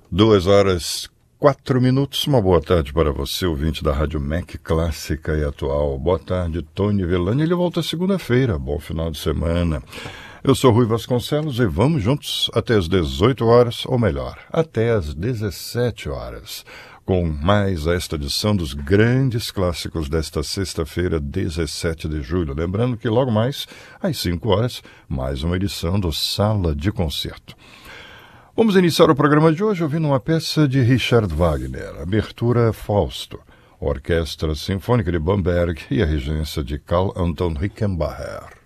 2h04. Uma boa tarde para você, ouvinte da Rádio MEC Clássica e Atual. Boa tarde, Tony Villani. Ele volta segunda-feira. Bom final de semana. Eu sou Rui Vasconcelos e vamos juntos até as 18 horas, ou melhor, até as 17 horas, com mais esta edição dos grandes clássicos desta sexta-feira, 17 de julho. Lembrando que logo mais, às 5 horas, mais uma edição do Sala de Concerto. Vamos iniciar o programa de hoje ouvindo uma peça de Richard Wagner, abertura Fausto, Orquestra Sinfônica de Bamberg e a regência de Carl Anton Rickenbacher.